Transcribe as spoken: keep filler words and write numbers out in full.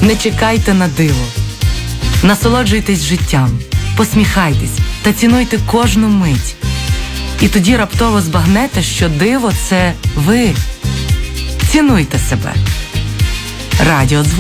Не чекайте на диво. Насолоджуйтесь життям, посміхайтесь та цінуйте кожну мить. І тоді раптово збагнете, що диво – це ви. Цінуйте себе. Радіо Дзвоник.